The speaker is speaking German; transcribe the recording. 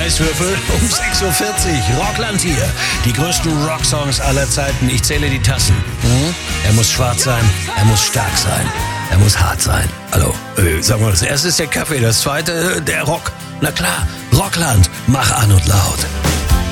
Eiswürfel um 6.40 Uhr. Rockland hier. Die größten Rocksongs aller Zeiten. Ich zähle die Tassen. Er muss schwarz sein. Er muss stark sein. Er muss hart sein. Hallo. Sag mal, das erste ist der Kaffee. Das zweite, der Rock. Na klar. Rockland. Mach an und laut.